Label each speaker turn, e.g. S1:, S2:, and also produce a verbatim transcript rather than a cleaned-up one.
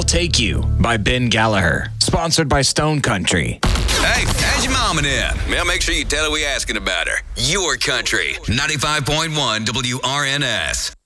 S1: I'll Take You by Ben Gallagher. Sponsored by Stone Country.
S2: Hey, how's your mama in? Well, make sure you tell her we asking about her. Your country, ninety-five point one W R N S.